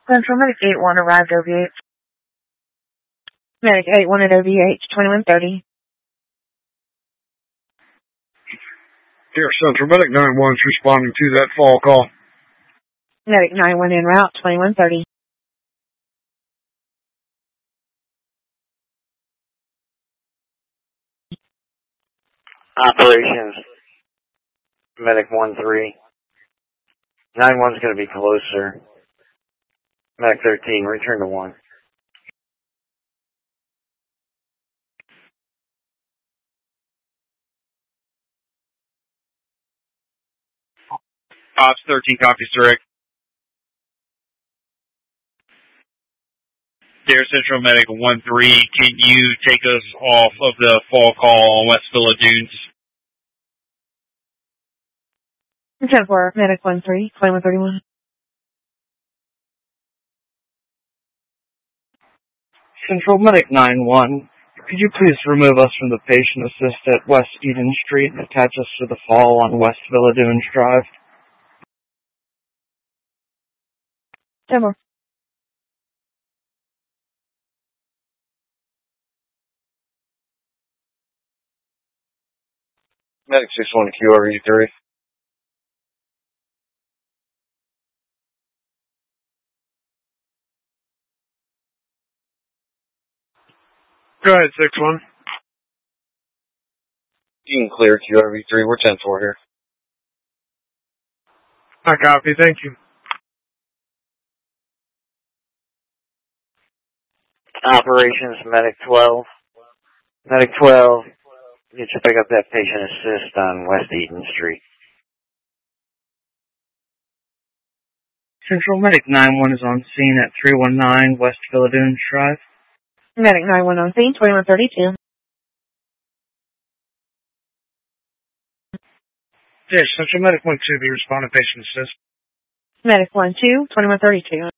Central Medic 8-1 arrived OVH. Medic 8-1 at OVH, 2130. Here, Central Medic 9-1's responding to that fall call. Medic 9-1 en route, 2130. Operations, Medic 1-3. 9-1's going to be closer. Medic 13, return to 1. Ops 13 copies direct. Dare Central Medic 1-3, can you take us off of the fall call on West Villa Dunes? 10-4, Medic 1-3, 2131. Central Medic 9-1, could you please remove us from the patient assist at West Eden Street and attach us to the fall on West Villa Dunes Drive? 10-4. Medic 6-1 QRV3. Go ahead, 6-1. You can clear QRV3. We're 10-4 here. I copy, thank you. Operations, Medic 12. Medic 12, you should pick up that patient assist on West Eden Street. Central Medic 9-1 is on scene at 319 West Villa Dunes Drive. Medic 9-1 on scene, 2132. Yes, Central Medic 1-2, be responding patient assist. Medic 1-2, 2132.